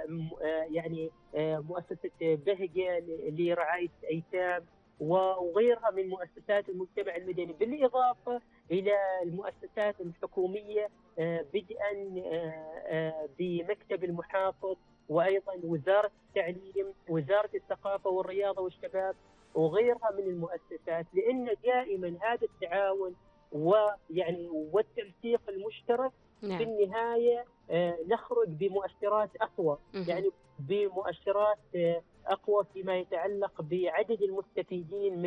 يعني مؤسسة بهجة لرعاية أيتام وغيرها من مؤسسات المجتمع المدني، بالإضافة إلى المؤسسات الحكومية بدءا بمكتب المحافظ، وأيضا وزارة التعليم، وزارة الثقافة والرياضة والشباب، وغيرها من المؤسسات. لأن دائما هذا التعاون ويعني والتنسيق المشترك في نعم. النهاية نخرج بمؤشرات أقوى، يعني بمؤشرات أقوى فيما يتعلق بعدد المستفيدين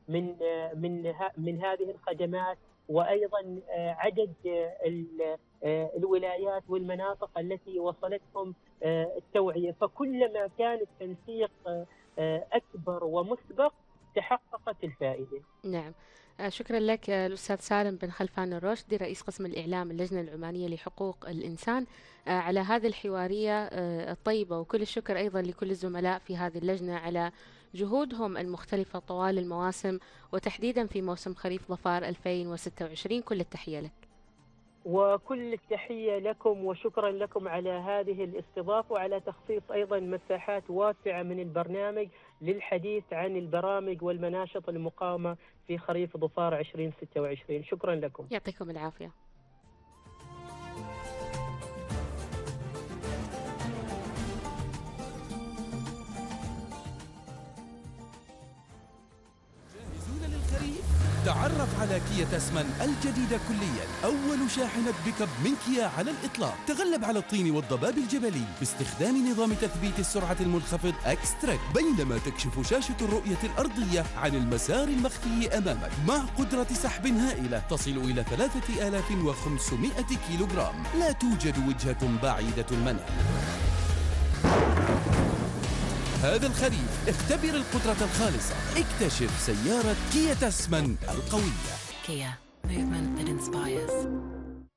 من هذه الخدمات، وأيضا عدد الولايات والمناطق التي وصلتهم التوعية. فكلما كان التنسيق أكبر ومسبق تحققت الفائدة. نعم. شكرا لك الأستاذ سالم بن خلفان الرشدي، رئيس قسم الإعلام اللجنة العمانية لحقوق الإنسان، على هذه الحوارية الطيبة. وكل الشكر أيضا لكل الزملاء في هذه اللجنة على جهودهم المختلفة طوال المواسم، وتحديدا في موسم خريف ظفار 2026. كل التحية لك. وكل التحية لكم، وشكرا لكم على هذه الاستضافة، وعلى تخصيص أيضا مساحات واسعة من البرنامج للحديث عن البرامج والمناشط المقامة في خريف ظفار 2026. شكرا لكم. يعطيكم العافية. تعرف على كيا تسمن الجديدة كليا، أول شاحنة بيك اب من كيا على الإطلاق. تغلب على الطين والضباب الجبلي باستخدام نظام تثبيت السرعة المنخفض اكستراك، بينما تكشف شاشة الرؤية الأرضية عن المسار المخفي أمامك، مع قدرة سحب هائلة تصل إلى 3500 كيلوغرام. لا توجد وجهة بعيدة المنال. هذا الخريف اختبر القدرة الخالصة، اكتشف سيارة كيا تسمن القوية. Kia, movement that inspires.